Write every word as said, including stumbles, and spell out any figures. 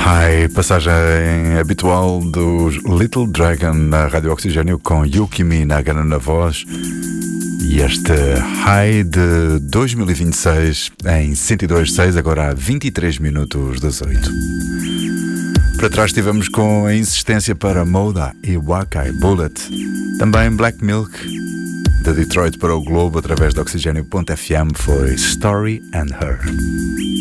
High, passagem habitual dos Little Dragon na Rádio Oxigênio com Yukimi Nagano na voz. E este High de dois mil e vinte e seis em cento e dois ponto seis, agora há vinte e três minutos das oito. Para trás estivemos com a insistência para Moda e Wakai Bullet. Também Black Milk, de Detroit para o Globo através da Oxigênio ponto f m, foi Story and Her.